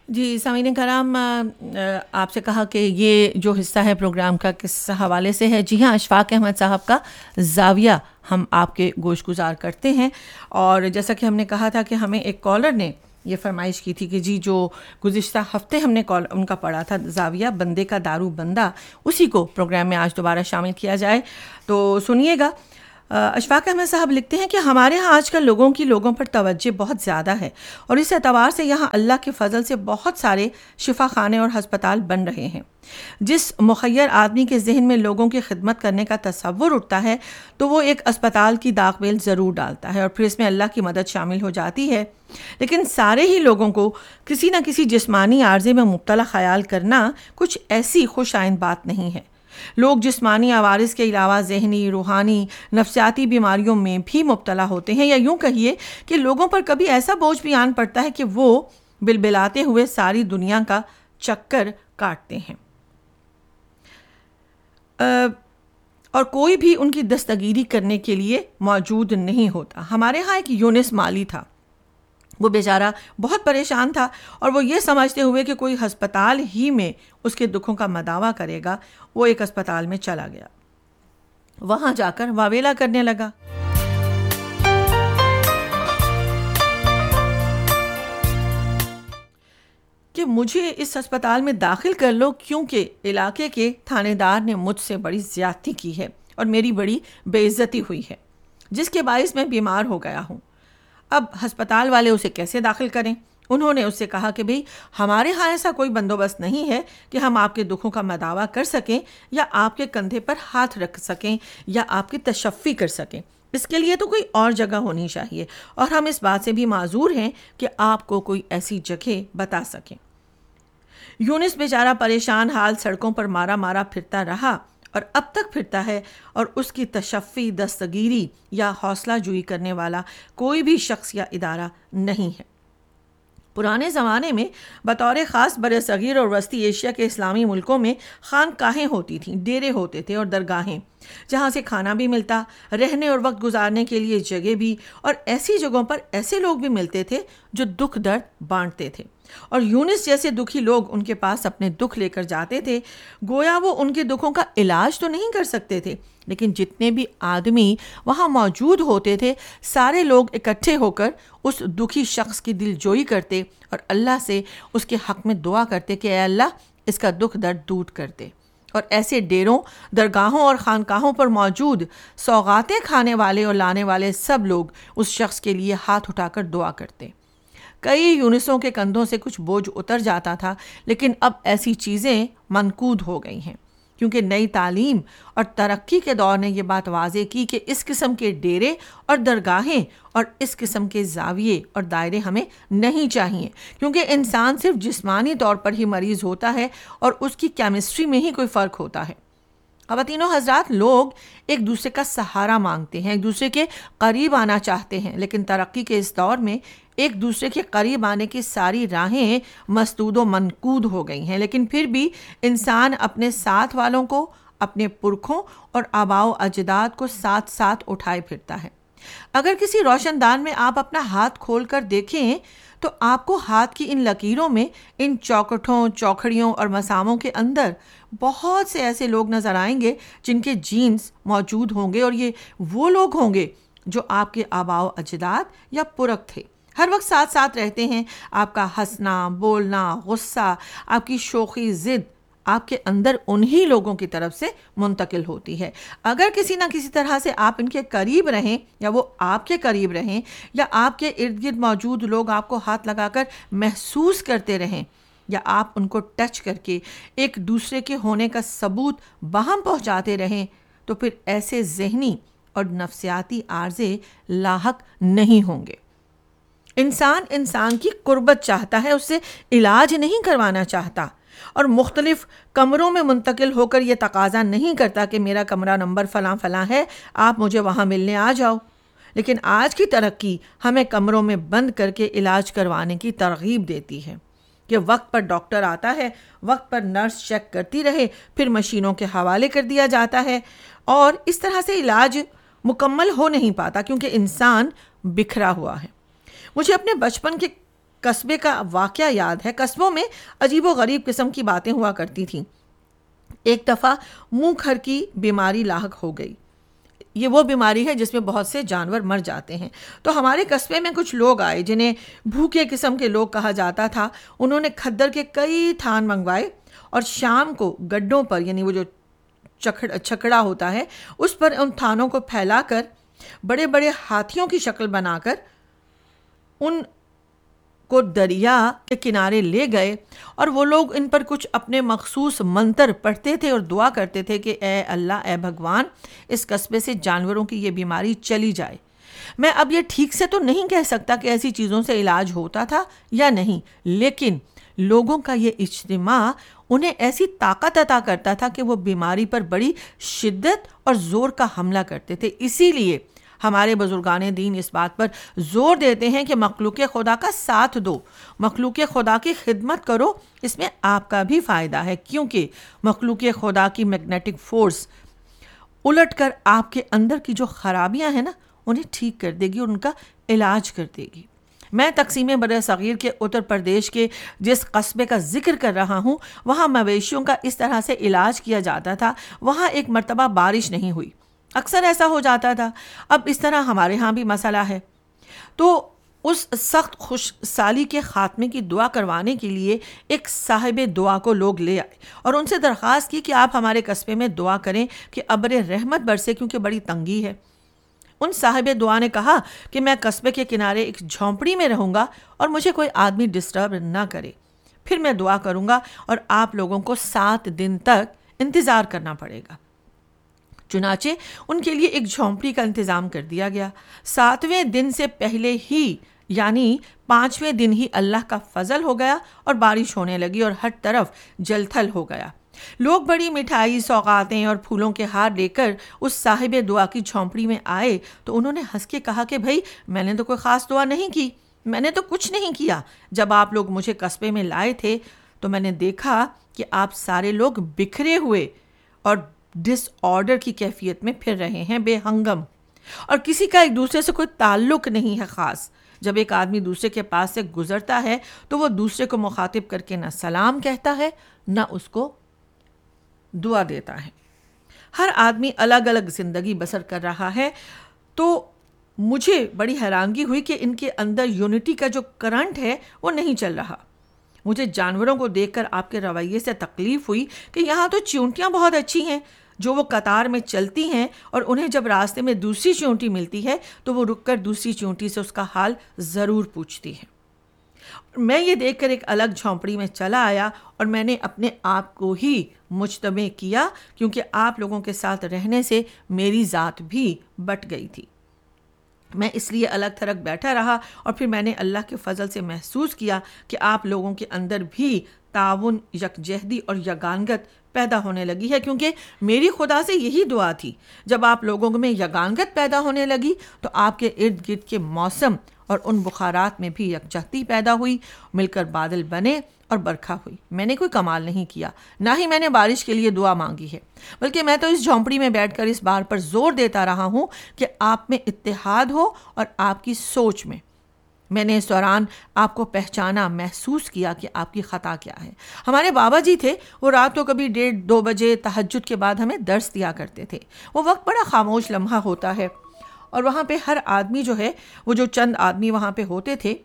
جی سامعین کرام، آپ سے کہا کہ یہ جو حصہ ہے پروگرام کا کس حوالے سے ہے. جی ہاں، اشفاق احمد صاحب کا زاویہ ہم آپ کے گوش گزار کرتے ہیں. اور جیسا کہ ہم نے کہا تھا کہ ہمیں ایک کالر نے یہ فرمائش کی تھی کہ جی جو گزشتہ ہفتے ہم نے ان کا پڑھا تھا زاویہ بندے کا دارو بندہ، اسی کو پروگرام میں آج دوبارہ شامل کیا جائے. تو سنیے گا. اشفاق احمد صاحب لکھتے ہیں کہ ہمارے ہاں آج کل لوگوں پر توجہ بہت زیادہ ہے، اور اس اعتبار سے یہاں اللہ کے فضل سے بہت سارے شفا خانے اور ہسپتال بن رہے ہیں. جس مخیر آدمی کے ذہن میں لوگوں کی خدمت کرنے کا تصور اٹھتا ہے تو وہ ایک اسپتال کی داغ بیل ضرور ڈالتا ہے، اور پھر اس میں اللہ کی مدد شامل ہو جاتی ہے. لیکن سارے ہی لوگوں کو کسی نہ کسی جسمانی عارضے میں مبتلا خیال کرنا کچھ ایسی خوش آئند بات نہیں ہے. لوگ جسمانی عوارض کے علاوہ ذہنی، روحانی، نفسیاتی بیماریوں میں بھی مبتلا ہوتے ہیں، یا یوں کہیے کہ لوگوں پر کبھی ایسا بوجھ بھی آن پڑتا ہے کہ وہ بلبلاتے ہوئے ساری دنیا کا چکر کاٹتے ہیں، اور کوئی بھی ان کی دستگیری کرنے کے لیے موجود نہیں ہوتا. ہمارے ہاں ایک یونس مالی تھا، وہ بیچارہ بہت پریشان تھا، اور وہ یہ سمجھتے ہوئے کہ کوئی ہسپتال ہی میں اس کے دکھوں کا مداوع کرے گا، وہ ایک اسپتال میں چلا گیا. وہاں جا کر واویلا کرنے لگا. کہ مجھے اس ہسپتال میں داخل کر لو، کیونکہ علاقے کے تھانے دار نے مجھ سے بڑی زیادتی کی ہے اور میری بڑی بے عزتی ہوئی ہے، جس کے باعث میں بیمار ہو گیا ہوں. اب ہسپتال والے اسے کیسے داخل کریں؟ انہوں نے اس سے کہا کہ بھئی ہمارے ہاں ایسا کوئی بندوبست نہیں ہے کہ ہم آپ کے دکھوں کا مداوع کر سکیں، یا آپ کے کندھے پر ہاتھ رکھ سکیں، یا آپ کی تشفی کر سکیں. اس کے لیے تو کوئی اور جگہ ہونی چاہیے، اور ہم اس بات سے بھی معذور ہیں کہ آپ کو کوئی ایسی جگہ بتا سکیں. یونس بیچارہ پریشان حال سڑکوں پر مارا مارا پھرتا رہا، اور اب تک پھرتا ہے، اور اس کی تشفی، دستگیری یا حوصلہ جوئی کرنے والا کوئی بھی شخص یا ادارہ نہیں ہے. پرانے زمانے میں بطور خاص بر صغیر اور وسطی ایشیا کے اسلامی ملکوں میں خانقاہیں ہوتی تھیں، ڈیرے ہوتے تھے اور درگاہیں، جہاں سے کھانا بھی ملتا، رہنے اور وقت گزارنے کے لیے جگہ بھی، اور ایسی جگہوں پر ایسے لوگ بھی ملتے تھے جو دکھ درد بانٹتے تھے. اور یونس جیسے دکھی لوگ ان کے پاس اپنے دکھ لے کر جاتے تھے. گویا وہ ان کے دکھوں کا علاج تو نہیں کر سکتے تھے، لیکن جتنے بھی آدمی وہاں موجود ہوتے تھے سارے لوگ اکٹھے ہو کر اس دکھی شخص کی دل جوئی کرتے اور اللہ سے اس کے حق میں دعا کرتے کہ اے اللہ اس کا دکھ درد دور کر دے. اور ایسے ڈیروں، درگاہوں اور خانقاہوں پر موجود سوغاتیں کھانے والے اور لانے والے سب لوگ اس شخص کے لیے ہاتھ اٹھا کر دعا کرتے. کئی یونسوں کے کندھوں سے کچھ بوجھ اتر جاتا تھا، لیکن اب ایسی چیزیں منقود ہو گئی ہیں، کیونکہ نئی تعلیم اور ترقی کے دور نے یہ بات واضح کی کہ اس قسم کے ڈیرے اور درگاہیں اور اس قسم کے زاویے اور دائرے ہمیں نہیں چاہیے، کیونکہ انسان صرف جسمانی طور پر ہی مریض ہوتا ہے اور اس کی کیمسٹری میں ہی کوئی فرق ہوتا ہے. خواتین و حضرات، لوگ ایک دوسرے کا سہارا مانگتے ہیں، ایک دوسرے کے قریب آنا چاہتے ہیں، لیکن ترقی کے اس دور میں ایک دوسرے کے قریب آنے کی ساری راہیں مسدود و منقود ہو گئی ہیں. لیکن پھر بھی انسان اپنے ساتھ والوں کو، اپنے پرکھوں اور آباء و اجداد کو ساتھ ساتھ اٹھائے پھرتا ہے. اگر کسی روشن دان میں آپ اپنا ہاتھ کھول کر دیکھیں تو آپ کو ہاتھ کی ان لکیروں میں، ان چوکٹوں، چوکھڑیوں اور مساموں کے اندر بہت سے ایسے لوگ نظر آئیں گے جن کے جینز موجود ہوں گے، اور یہ وہ لوگ ہوں گے جو آپ کے آباء و اجداد یا پرک تھے. ہر وقت ساتھ ساتھ رہتے ہیں. آپ کا ہنسنا، بولنا، غصہ، آپ کی شوخی، ضد آپ کے اندر انہی لوگوں کی طرف سے منتقل ہوتی ہے. اگر کسی نہ کسی طرح سے آپ ان کے قریب رہیں، یا وہ آپ کے قریب رہیں، یا آپ کے ارد گرد موجود لوگ آپ کو ہاتھ لگا کر محسوس کرتے رہیں، یا آپ ان کو ٹچ کر کے ایک دوسرے کے ہونے کا ثبوت باہم پہنچاتے رہیں، تو پھر ایسے ذہنی اور نفسیاتی عارضے لاحق نہیں ہوں گے. انسان کی قربت چاہتا ہے، اس سے علاج نہیں کروانا چاہتا، اور مختلف کمروں میں منتقل ہو کر یہ تقاضا نہیں کرتا کہ میرا کمرہ نمبر فلاں فلاں ہے، آپ مجھے وہاں ملنے آ جاؤ. لیکن آج کی ترقی ہمیں کمروں میں بند کر کے علاج کروانے کی ترغیب دیتی ہے کہ وقت پر ڈاکٹر آتا ہے، وقت پر نرس چیک کرتی رہے، پھر مشینوں کے حوالے کر دیا جاتا ہے، اور اس طرح سے علاج مکمل ہو نہیں پاتا کیونکہ انسان بکھرا ہوا ہے. مجھے اپنے بچپن کے قصبے کا واقعہ یاد ہے. قصبوں میں عجیب و غریب قسم کی باتیں ہوا کرتی تھیں. ایک دفعہ منہ کھر کی بیماری لاحق ہو گئی. یہ وہ بیماری ہے جس میں بہت سے جانور مر جاتے ہیں. تو ہمارے قصبے میں کچھ لوگ آئے جنہیں بھوکے قسم کے لوگ کہا جاتا تھا. انہوں نے کھدر کے کئی تھان منگوائے اور شام کو گڈھوں پر, یعنی وہ جو چھکڑا ہوتا ہے, اس پر ان تھانوں کو پھیلا کر بڑے بڑے ہاتھیوں کی شکل بنا کر ان کو دریا کے کنارے لے گئے, اور وہ لوگ ان پر کچھ اپنے مخصوص منتر پڑھتے تھے اور دعا کرتے تھے کہ اے اللہ, اے بھگوان, اس قصبے سے جانوروں کی یہ بیماری چلی جائے. میں اب یہ ٹھیک سے تو نہیں کہہ سکتا کہ ایسی چیزوں سے علاج ہوتا تھا یا نہیں, لیکن لوگوں کا یہ اجتماع انہیں ایسی طاقت عطا کرتا تھا کہ وہ بیماری پر بڑی شدت اور زور کا حملہ کرتے تھے. اسی لیے ہمارے بزرگان دین اس بات پر زور دیتے ہیں کہ مخلوق خدا کا ساتھ دو, مخلوق خدا کی خدمت کرو, اس میں آپ کا بھی فائدہ ہے, کیونکہ مخلوق خدا کی میگنیٹک فورس الٹ کر آپ کے اندر کی جو خرابیاں ہیں نا, انہیں ٹھیک کر دے گی اور ان کا علاج کر دے گی. میں تقسیم بر صغیر کے اتر پردیش کے جس قصبے کا ذکر کر رہا ہوں, وہاں مویشیوں کا اس طرح سے علاج کیا جاتا تھا. وہاں ایک مرتبہ بارش نہیں ہوئی, اکثر ایسا ہو جاتا تھا. اب اس طرح ہمارے ہاں بھی مسئلہ ہے. تو اس سخت خوش سالی کے خاتمے کی دعا کروانے کے لیے ایک صاحب دعا کو لوگ لے آئے اور ان سے درخواست کی کہ آپ ہمارے قصبے میں دعا کریں کہ ابر رحمت برسے, کیونکہ بڑی تنگی ہے. ان صاحب دعا نے کہا کہ میں قصبے کے کنارے ایک جھونپڑی میں رہوں گا اور مجھے کوئی آدمی ڈسٹرب نہ کرے. پھر میں دعا کروں گا اور آپ لوگوں کو 7 دن تک انتظار کرنا پڑے گا. چنانچہ ان کے لیے ایک جھونپڑی کا انتظام کر دیا گیا. 7ویں دن سے پہلے ہی, یعنی 5ویں دن ہی اللہ کا فضل ہو گیا اور بارش ہونے لگی اور ہر طرف جل تھل ہو گیا. لوگ بڑی مٹھائی, سوغاتیں اور پھولوں کے ہار لے کر اس صاحب دعا کی جھونپڑی میں آئے. تو انہوں نے ہنس کے کہا کہ بھائی, میں نے تو کوئی خاص دعا نہیں کی, میں نے تو کچھ نہیں کیا. جب آپ لوگ مجھے قصبے میں لائے تھے تو میں نے دیکھا کہ آپ سارے لوگ بکھرے ہوئے اور ڈس آرڈر کی کیفیت میں پھر رہے ہیں, بے ہنگم, اور کسی کا ایک دوسرے سے کوئی تعلق نہیں ہے خاص. جب ایک آدمی دوسرے کے پاس سے گزرتا ہے تو وہ دوسرے کو مخاطب کر کے نہ سلام کہتا ہے نہ اس کو دعا دیتا ہے. ہر آدمی الگ الگ زندگی بسر کر رہا ہے. تو مجھے بڑی حیرانگی ہوئی کہ ان کے اندر یونٹی کا جو کرنٹ ہے وہ نہیں چل رہا. مجھے جانوروں کو دیکھ کر آپ کے رویے سے تکلیف ہوئی کہ یہاں تو چیونٹیاں بہت اچھی ہیں جو وہ قطار میں چلتی ہیں, اور انہیں جب راستے میں دوسری چیونٹی ملتی ہے تو وہ رک کر دوسری چیونٹی سے اس کا حال ضرور پوچھتی ہے. میں یہ دیکھ کر ایک الگ جھونپڑی میں چلا آیا اور میں نے اپنے آپ کو ہی مجتمع کیا, کیونکہ آپ لوگوں کے ساتھ رہنے سے میری ذات بھی بٹ گئی تھی. میں اس لیے الگ تھلگ بیٹھا رہا, اور پھر میں نے اللہ کے فضل سے محسوس کیا کہ آپ لوگوں کے اندر بھی تعاون, یکجہتی اور یگانگت پیدا ہونے لگی ہے, کیونکہ میری خدا سے یہی دعا تھی. جب آپ لوگوں میں یگانگت پیدا ہونے لگی تو آپ کے ارد گرد کے موسم اور ان بخارات میں بھی یکجہتی پیدا ہوئی, مل کر بادل بنے اور برکھا ہوئی. میں نے کوئی کمال نہیں کیا, نہ ہی میں نے بارش کے لیے دعا مانگی ہے, بلکہ میں تو اس جھونپڑی میں بیٹھ کر اس بات پر زور دیتا رہا ہوں کہ آپ میں اتحاد ہو اور آپ کی سوچ میں. میں نے اس دوران آپ کو پہچانا, محسوس کیا کہ آپ کی خطا کیا ہے. ہمارے بابا جی تھے, وہ رات کو کبھی 1:30-2 بجے تہجد کے بعد ہمیں درس دیا کرتے تھے. وہ وقت بڑا خاموش لمحہ ہوتا ہے, اور وہاں پہ ہر آدمی جو ہے, وہ جو چند آدمی وہاں پہ ہوتے تھے,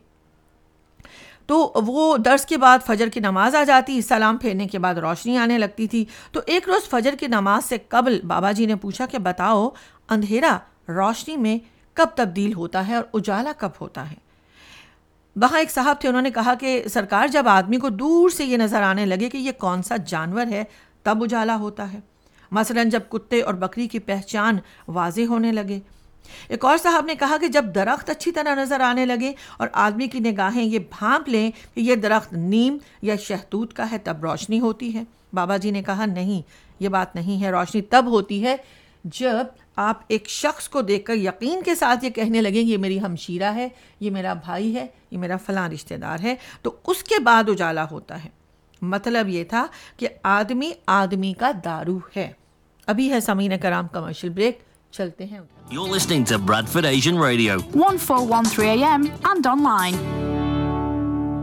تو وہ درس کے بعد فجر کی نماز آ جاتی, سلام پھیرنے کے بعد روشنی آنے لگتی تھی. تو ایک روز فجر کی نماز سے قبل بابا جی نے پوچھا کہ بتاؤ, اندھیرا روشنی میں کب تبدیل ہوتا ہے اور اجالا کب ہوتا ہے؟ وہاں ایک صاحب تھے, انہوں نے کہا کہ سرکار, جب آدمی کو دور سے یہ نظر آنے لگے کہ یہ کون سا جانور ہے تب اجالا ہوتا ہے. مثلا جب کتے اور بکری کی پہچان واضح ہونے لگے. ایک اور صاحب نے کہا کہ جب درخت اچھی طرح نظر آنے لگے اور آدمی کی نگاہیں یہ بھانپ لیں کہ یہ درخت نیم یا شہتوت کا ہے تب روشنی ہوتی ہے. بابا جی نے کہا نہیں, یہ بات نہیں ہے. روشنی تب ہوتی ہے جب آپ ایک شخص کو دیکھ کر یقین کے ساتھ یہ کہنے لگیں یہ میری ہمشیرہ ہے, یہ میرا بھائی ہے, یہ میرا فلاں رشتہ دار ہے, تو اس کے بعد اجالا ہوتا ہے. مطلب یہ تھا کہ آدمی آدمی کا دارو ہے. ابھی ہے سامعین کرام کمرشل بریک, چلتے ہیں. You're listening to Bradford Asian Radio. 1413 AM and online.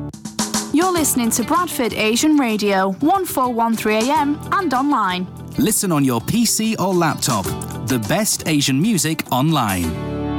You're listening to Bradford Asian Radio, 1413 AM and online. Listen on your PC or laptop. The best Asian music online.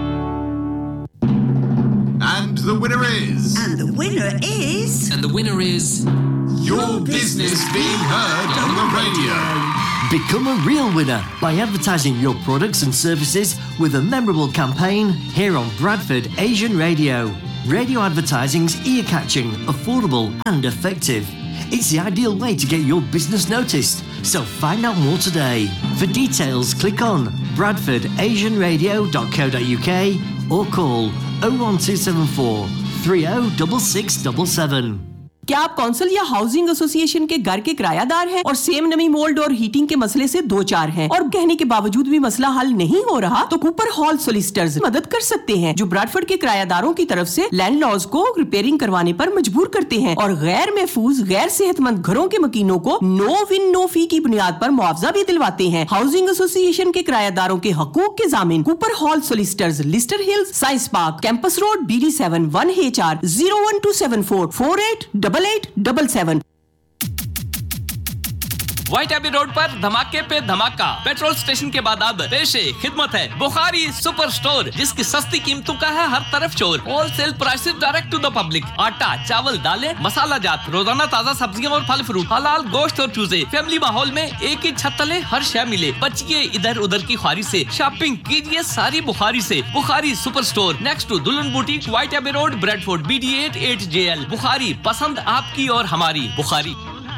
And the winner is... And the winner is... And the winner is... Your business being heard on the radio. Become a real winner by advertising your products and services with a memorable campaign here on Bradford Asian Radio. Radio advertising's ear-catching, affordable and effective. It's the ideal way to get your business noticed. So find out more today. For details, click on bradfordasianradio.co.uk or call 01274 306677. क्या आप council या housing association के घर के किरायादार हैं और same नमी mould और हीटिंग के मसले से दो चार हैं और कहने के बावजूद भी मसला हल नहीं हो रहा तो कूपर हॉल सॉलिसिटर्स मदद कर सकते हैं जो ब्रैडफोर्ड के किरायादारों की तरफ से लैंडलॉर्ड्स को रिपेयरिंग करवाने पर मजबूर करते हैं और गैर महफूज गैर सेहतमंद घरों के मकीनों को नो विन नो फी की बुनियाद पर मुआवजा भी दिलवाते हैं। हाउसिंग एसोसिएशन के किरायादारों के हकूक के जामिन Cooper hall solicitors, Leicester hills, science park, campus road, BD7 1HR 01274 488877। White AB road पर धमाके पे धमाका। पेट्रोल स्टेशन के बाद अब पेशे खिदमत है बुखारी सुपर स्टोर, जिसकी सस्ती कीमतों का है हर तरफ शोर। Wholesale prices direct to the public. आटा, चावल, दालें, मसाला जात, रोजाना ताजा सब्जियां और फल फ्रूट, हलाल गोश्त और चूजे। फैमिली माहौल में एक ही छत तले हर शय मिले। बचिए इधर उधर की ख्वारी से, शॉपिंग कीजिए सारी बुखारी से। Bukhari super store next to दुल्हन boutique, white AB road, Bradford, BD8 8JL। Bukhari, पसंद आपकी और हमारी बुखारी।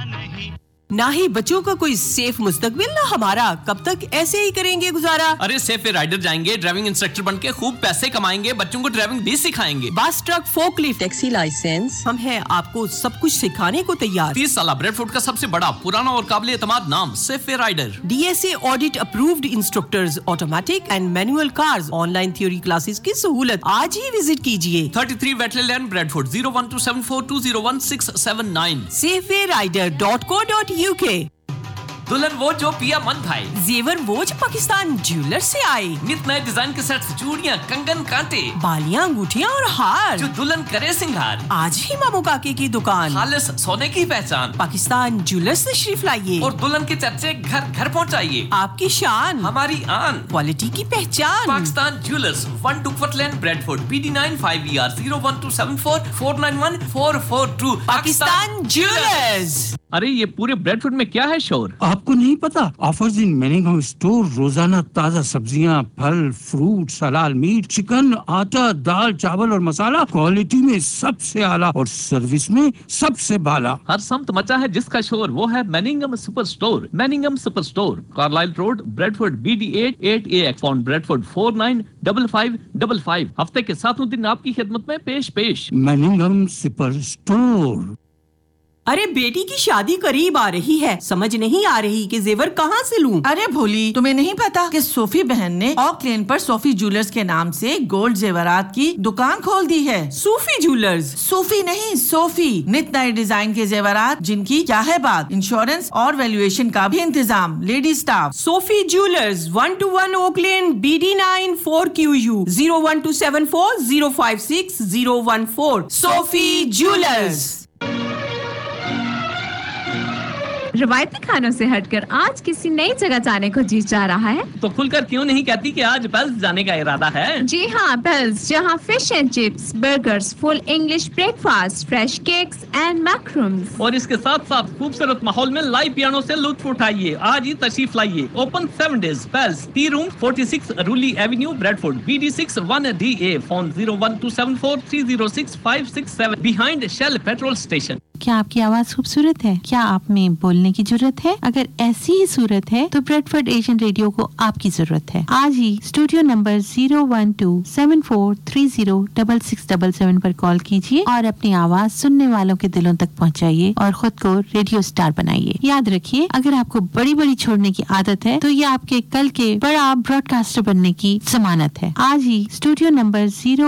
ना ही बच्चों का कोई सेफ मुस्तकबिल ना हमारा, कब तक ऐसे ही करेंगे गुजारा। अरे सेफ राइडर जाएंगे, ड्राइविंग इंस्ट्रक्टर बनके खूब पैसे कमाएंगे, बच्चों को ड्राइविंग भी सिखाएंगे। Bus truck, forklift, taxi licence, हम हैं आपको सब कुछ सिखाने को तैयार। 30 साल ब्रैडफोर्ड का सबसे बड़ा, पुराना और काबिल एतमाद नाम safe rider. DSA audit approved instructors, automatic and manual cars, online theory classes की सहूलत। आज ही विजिट कीजिए। 33 वेटलैंड लैन, ब्रैडफोर्ड 01274201679। saferider.co.uk। दुल्हन वो जो पिया मन भाई, जेवर वो जो पाकिस्तान ज्वेलर से आए। नित नए डिजाइन के सेट्स, चूड़ियां, कंगन, कांटे, बालियां, अंगूठियां और हार जो दुल्हन करे सिंगार। आज ही मामू काके की दुकान, खालिस सोने की पहचान, पाकिस्तान ज्वेलर से तशरीफ लाइए और दुल्हन के चर्चे घर घर पहुंचाइए। आपकी शान, हमारी आन, क्वालिटी की पहचान। पाकिस्तान ज्वेलर्स, 1 डुकवर्थ लेन, Bradford, BD9 5ER 01274 491 442। Pakistan jewellers. अरे ये पूरे ब्रैडफोर्ड में क्या है शोर? आपको नहीं पता? ऑफर्स इन मैनिंगम स्टोर, रोजाना ताजा सब्जियां, फल, फ्रूट, हलाल मीट, चिकन, आटा, दाल, चावल और मसाला, क्वालिटी में सबसे आला और सर्विस में सबसे बाला। हर सम्त मचा है जिसका शोर, वो है मैनिंगम super store. मैनिंगम super store, Carlisle road, Bradford, BD8 8AX, phone Bradford 495555। हफ्ते के 7 दिन आपकी खिदमत में पेश। मैनिंगम सुपर स्टोर। अरे बेटी की शादी करीब आ रही है, समझ नहीं आ रही कि जेवर कहाँ से लूं। अरे भोली, तुम्हें नहीं पता कि सोफी बहन ने ऑक लेन पर सोफी ज्वेलर्स के नाम से गोल्ड जेवरात की दुकान खोल दी है। Sophie jewellers? सोफी नहीं, सोफी। नित नए डिजाइन के जेवरात जिनकी क्या है बात, इंश्योरेंस और वैल्यूएशन का भी इंतजाम, lady staff. Sophie jewellers, 121 okay लेन, BD9 4QU 01274 056 014। Sophie jewellers. रवायती खानों से हटकर आज किसी नई जगह जाने को जी जा रहा है तो खुलकर क्यों नहीं कहती कि आज पेल्स जाने का इरादा है? जी हाँ, पेल्स, जहाँ fish and chips, burgers, full English breakfast, fresh cakes and mushrooms और इसके साथ साथ खूबसूरत माहौल में लाइव पियानो से लुत्फ उठाइए। आज ही तशरीफ लाइए। Open 7 days। Pails, T room 46 रूली Avenue, Bradford, BD6 1DA, phone 01274 306 567, behind shell petrol station. क्या आपकी आवाज खूबसूरत है? क्या आप में बोलने की जरूरत है? अगर ऐसी ही सूरत है तो ब्रैडफोर्ड एशियन रेडियो को आपकी जरूरत है। आज ही स्टूडियो नंबर 01274306677 पर कॉल कीजिए और अपनी आवाज सुनने वालों के दिलों तक पहुंचाइए और खुद को रेडियो स्टार बनाइए। याद रखिए, अगर आपको बड़ी बड़ी छोड़ने की आदत है तो ये आपके कल के बड़ा ब्रॉडकास्टर बनने की जमानत है। आज ही स्टूडियो नंबर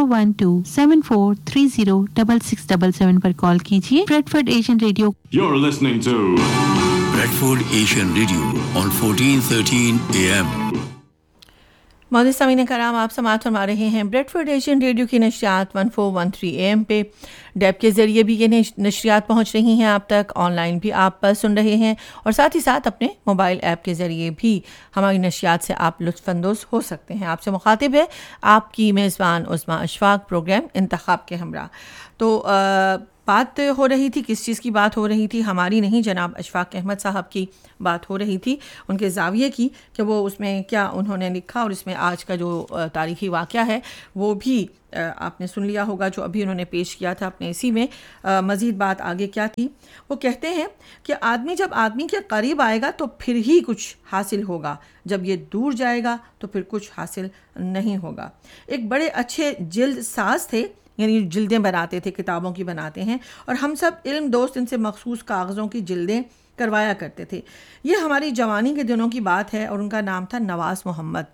01274306677 पर कॉल कीजिए। Bradford Asian Radio. You're listening to Bradford Asian Radio on 1413 AM. मोहतरम सामीन कराम, आप समाअत फरमा रहे हैं ब्रेडफोर्ड एशियन रेडियो की नशरियात 1413 AM पे। डैब के ज़रिए भी ये नशरियात पहुंच रही हैं आप तक, ऑनलाइन भी आप सुन रहे हैं और साथ ही साथ अपने मोबाइल ऐप के ज़रिए भी हमारी नशरियात से आप लुत्फ़अंदोज़ हो सकते हैं। आपसे मुखातिब है आपकी मेज़बान उस्मा अशफाक, प्रोग्राम इंतखाब के हमरा। तो बात हो रही थी, किस चीज़ की बात हो रही थी? हमारी नहीं, जनाब अशफाक अहमद साहब की बात हो रही थी, उनके ज़ाविये की, कि वो उसमें क्या उन्होंने लिखा और इसमें आज का जो तारीख़ी वाक़या है वो भी आपने सुन लिया होगा, जो अभी उन्होंने पेश किया था अपने इसी में। मज़ीद बात आगे क्या थी? वो कहते हैं कि आदमी जब आदमी के करीब आएगा तो फिर ही कुछ हासिल होगा, जब ये दूर जाएगा तो फिर कुछ हासिल नहीं होगा। एक बड़े अच्छे जिल्द साज थे, यानी जिल्दें बनाते थे, किताबों की बनाते हैं, और हम सब इल्म दोस्त इनसे मखसूस कागज़ों की जिल्दें करवाया करते थे। ये हमारी जवानी के दिनों की बात है और उनका नाम था नवाज़ मोहम्मद।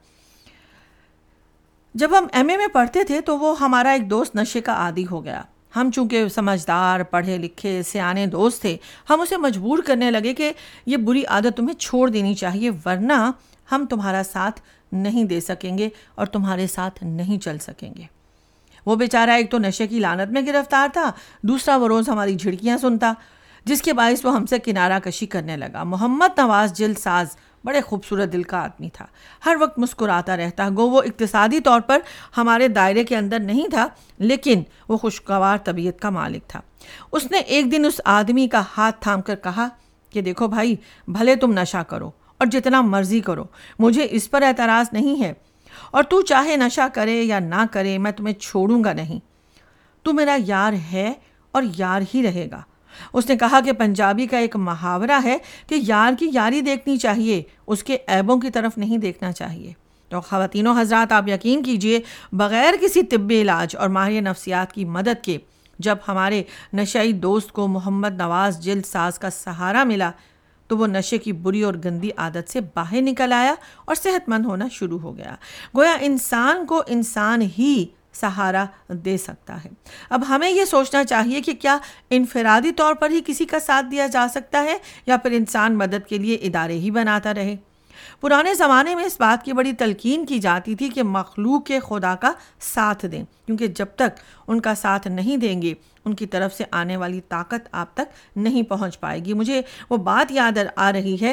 जब हम MA में पढ़ते थे तो वो हमारा एक दोस्त नशे का आदी हो गया। हम चूँकि समझदार, पढ़े लिखे, सियाने दोस्त थे, हम उसे मजबूर करने लगे कि ये बुरी आदत तुम्हें छोड़ देनी चाहिए, वरना हम तुम्हारा साथ नहीं दे सकेंगे और तुम्हारे साथ नहीं चल सकेंगे। वो बेचारा एक तो नशे की लानत में गिरफ्तार था, दूसरा वो रोज़ हमारी झिड़कियाँ सुनता, जिसके बायस वो हमसे किनारा कशी करने लगा। मोहम्मद नवाज़ जिल्द साज बड़े खूबसूरत दिल का आदमी था, हर वक्त मुस्कुराता रहता। गो वो इक्तिसादी तौर पर हमारे दायरे के अंदर नहीं था, लेकिन वो खुशगवार तबीयत का मालिक था। उसने एक दिन उस आदमी का हाथ थाम कर कहा कि देखो भाई, भले तुम नशा करो और जितना मर्जी करो, मुझे इस पर एतराज़ नहीं है, और तू चाहे नशा करे या ना करे, मैं तुम्हें छोड़ूंगा नहीं। तू मेरा यार है और यार ही रहेगा। उसने कहा कि पंजाबी का एक मुहावरा है कि यार की यारी देखनी चाहिए, उसके ऐबों की तरफ नहीं देखना चाहिए। तो ख़वातीनो हज़रात, आप यकीन कीजिए, बग़ैर किसी तिब्बी इलाज और माहिर नफ्सियात की मदद के जब हमारे नशाई दोस्त को मोहम्मद नवाज़ जिल्द साज का सहारा मिला तो वो नशे की बुरी और गंदी आदत से बाहर निकल आया और सेहतमंद होना शुरू हो गया। गोया इंसान को इंसान ही सहारा दे सकता है। अब हमें ये सोचना चाहिए कि क्या इनफरादी तौर पर ही किसी का साथ दिया जा सकता है या फिर इंसान मदद के लिए इदारे ही बनाता रहे। पुराने ज़माने में इस बात की बड़ी तलकीन की जाती थी कि मखलूक के खुदा का साथ दें, क्योंकि जब तक उनका साथ नहीं देंगे उनकी तरफ से आने वाली ताकत आप तक नहीं पहुंच पाएगी। मुझे वो बात याद आ रही है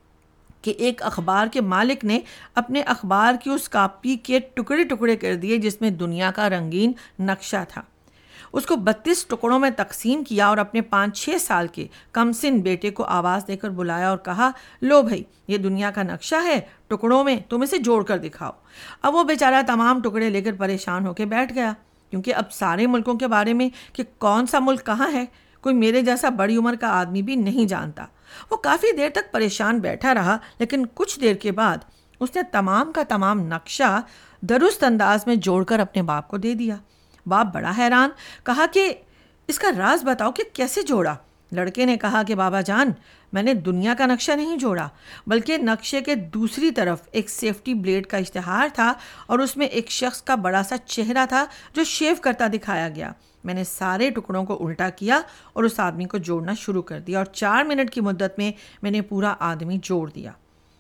कि एक अखबार के मालिक ने अपने अखबार की उस कापी के टुकड़े टुकड़े कर दिए जिसमें दुनिया का रंगीन नक्शा था। उसको 32 टुकड़ों में तकसीम किया और अपने 5-6 साल के कमसिन बेटे को आवाज़ देकर बुलाया और कहा, लो भाई, ये दुनिया का नक्शा है, टुकड़ों में तुम इसे जोड़ कर दिखाओ। अब वो बेचारा तमाम टुकड़े लेकर परेशान होकर बैठ गया, क्योंकि अब सारे मुल्कों के बारे में कि कौन सा मुल्क कहाँ है कोई मेरे जैसा बड़ी उम्र का आदमी भी नहीं जानता। वो काफ़ी देर तक परेशान बैठा रहा, लेकिन कुछ देर के बाद उसने तमाम का तमाम नक्शा दुरुस्त अंदाज में जोड़कर अपने बाप को दे दिया। बाप बड़ा हैरान, कहा कि इसका राज बताओ कि कैसे जोड़ा। लड़के ने कहा कि बाबा जान, मैंने दुनिया का नक्शा नहीं जोड़ा, बल्कि नक्शे के दूसरी तरफ एक सेफ्टी ब्लेड का इश्तिहार था और उसमें एक शख्स का बड़ा सा चेहरा था जो शेव करता दिखाया गया। मैंने सारे टुकड़ों को उल्टा किया और उस आदमी को जोड़ना शुरू कर दिया और 4 मिनट की मुद्दत में मैंने पूरा आदमी जोड़ दिया।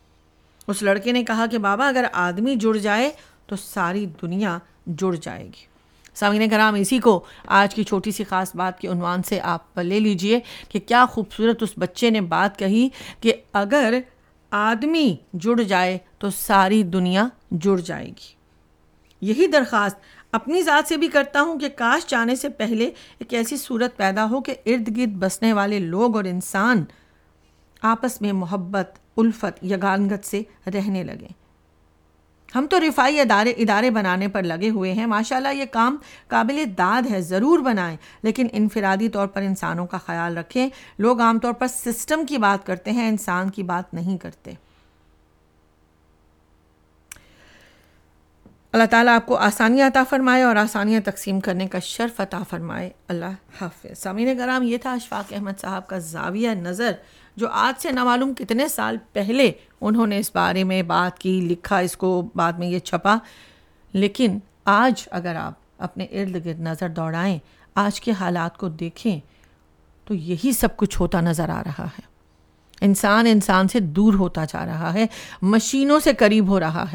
उस लड़के ने कहा कि बाबा, अगर आदमी जुड़ जाए तो सारी दुनिया जुड़ जाएगी। सामीने कराम, इसी को आज की छोटी सी ख़ास बात के उन्वान से आप ले लीजिए कि क्या खूबसूरत उस बच्चे ने बात कही कि अगर आदमी जुड़ जाए तो सारी दुनिया जुड़ जाएगी। यही दरख्वास्त अपनी ज़ात से भी करता हूँ कि काश जाने से पहले एक ऐसी सूरत पैदा हो कि इर्द गिर्द बसने वाले लोग और इंसान आपस में मोहब्बत, उल्फत, यगानगत से रहने लगें। हम तो रिफाई इदारे बनाने पर लगे हुए हैं। माशाल्लाह ये काम काबिल दाद है, ज़रूर बनाएं, लेकिन इनफरादी तौर पर इंसानों का ख्याल रखें। लोग आमतौर पर सिस्टम की बात करते हैं, इंसान की बात नहीं करते। अल्लाह ताला आपको आसानियाँ अता फरमाए और आसानियाँ तकसीम करने का शर्फ अता फरमाए। अल्लाह हाफ़िज़। सामीने कराम, ये था अशफाक अहमद साहब का ज़ाविया नज़र, जो आज से ना मालूम कितने साल पहले उन्होंने इस बारे में बात की, लिखा, इसको बाद में ये छपा। लेकिन आज अगर आप अपने इर्द गिर्द नज़र दौड़ाएं, आज के हालात को देखें, तो यही सब कुछ होता नज़र आ रहा है। इंसान इंसान से दूर होता जा रहा है, मशीनों से करीब हो रहा है,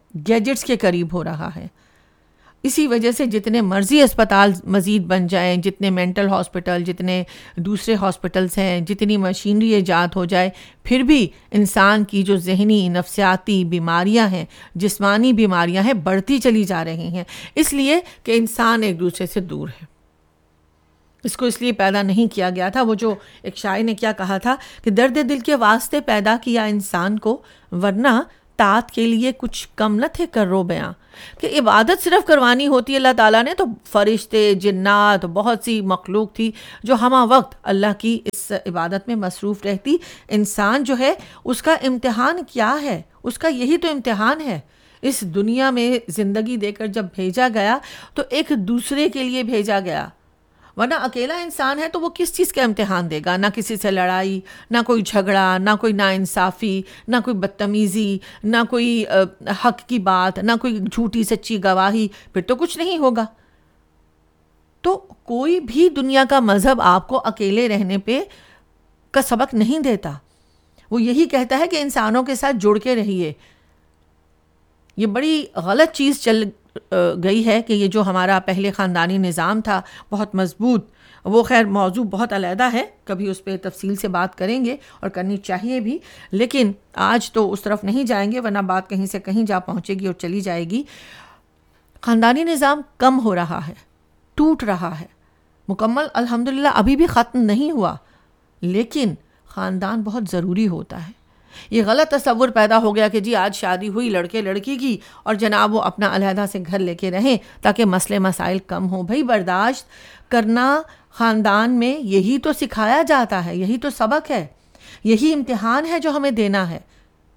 گیجٹس کے قریب ہو رہا ہے. اسی وجہ سے جتنے مرضی اسپتال مزید بن جائیں, جتنے مینٹل ہاسپٹل, جتنے دوسرے ہاسپٹلس ہیں, جتنی مشینری ایجاد ہو جائے, پھر بھی انسان کی جو ذہنی نفسیاتی بیماریاں ہیں, جسمانی بیماریاں ہیں, بڑھتی چلی جا رہی ہیں, اس لیے کہ انسان ایک دوسرے سے دور ہے. اس کو اس لیے پیدا نہیں کیا گیا تھا. وہ جو ایک شاعر نے کیا کہا تھا کہ درد دل کے واسطے پیدا کیا انسان کو, ورنہ طاعت کے لیے کچھ کم نہ تھے کرو بیاں. کہ عبادت صرف کروانی ہوتی ہے اللہ تعالیٰ نے, تو فرشتے, جنات, بہت سی مخلوق تھی جو ہمہ وقت اللہ کی اس عبادت میں مصروف رہتی. انسان جو ہے اس کا امتحان کیا ہے؟ اس کا یہی تو امتحان ہے. اس دنیا میں زندگی دے کر جب بھیجا گیا تو ایک دوسرے کے لیے بھیجا گیا, ورنہ اکیلا انسان ہے تو وہ کس چیز کا امتحان دے گا؟ نہ کسی سے لڑائی, نہ کوئی جھگڑا, نہ کوئی ناانصافی, نہ کوئی بدتمیزی, نہ کوئی حق کی بات, نہ کوئی جھوٹی سچی گواہی, پھر تو کچھ نہیں ہوگا. تو کوئی بھی دنیا کا مذہب آپ کو اکیلے رہنے پہ کا سبق نہیں دیتا. وہ یہی کہتا ہے کہ انسانوں کے ساتھ جڑ کے رہیے. یہ بڑی غلط چیز چل گئی ہے کہ یہ جو ہمارا پہلے خاندانی نظام تھا بہت مضبوط, وہ خیر موضوع بہت علیحدہ ہے, کبھی اس پہ تفصیل سے بات کریں گے اور کرنی چاہیے بھی, لیکن آج تو اس طرف نہیں جائیں گے ورنہ بات کہیں سے کہیں جا پہنچے گی اور چلی جائے گی. خاندانی نظام کم ہو رہا ہے, ٹوٹ رہا ہے, مکمل الحمدللہ ابھی بھی ختم نہیں ہوا, لیکن خاندان بہت ضروری ہوتا ہے. یہ غلط تصور پیدا ہو گیا کہ جی آج شادی ہوئی لڑکے لڑکی کی اور جناب وہ اپنا علیحدہ سے گھر لے کے رہیں تاکہ مسئلے مسائل کم ہوں. بھائی برداشت کرنا خاندان میں یہی تو سکھایا جاتا ہے, یہی تو سبق ہے, یہی امتحان ہے جو ہمیں دینا ہے.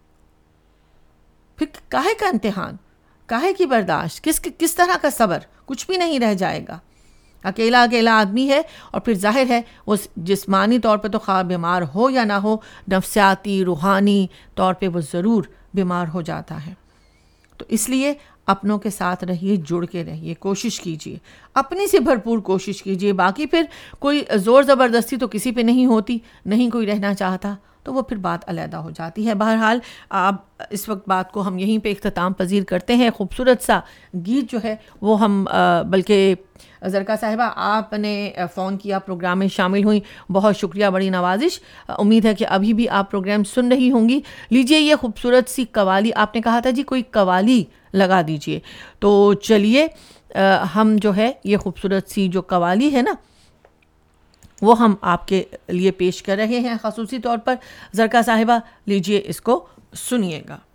پھر کاہے کا امتحان, کاہے کی برداشت, کس طرح کا صبر؟ کچھ بھی نہیں رہ جائے گا. اکیلا آدمی ہے اور پھر ظاہر ہے وہ جسمانی طور پہ تو خواہ بیمار ہو یا نہ ہو, نفسیاتی روحانی طور پہ وہ ضرور بیمار ہو جاتا ہے. تو اس لیے اپنوں کے ساتھ رہیے, جڑ کے رہیے, کوشش کیجیے, اپنی سے بھرپور کوشش کیجیے. باقی پھر کوئی زور زبردستی تو کسی پہ نہیں ہوتی, نہیں کوئی رہنا چاہتا تو وہ پھر بات علیحدہ ہو جاتی ہے. بہرحال آپ اس وقت بات کو ہم یہیں پہ اختتام پذیر کرتے ہیں. خوبصورت سا گیت جو ہے وہ ہم بلکہ زرکا صاحبہ آپ نے فون کیا, پروگرام میں شامل ہوئیں, بہت شکریہ, بڑی نوازش. امید ہے کہ ابھی بھی آپ پروگرام سن رہی ہوں گی. لیجئے یہ خوبصورت سی قوالی, آپ نے کہا تھا جی کوئی قوالی لگا دیجئے, تو چلیے ہم جو ہے یہ خوبصورت سی جو قوالی ہے نا وہ ہم آپ کے لیے پیش کر رہے ہیں خصوصی طور پر. زرکا صاحبہ لیجئے اس کو سنیے گا.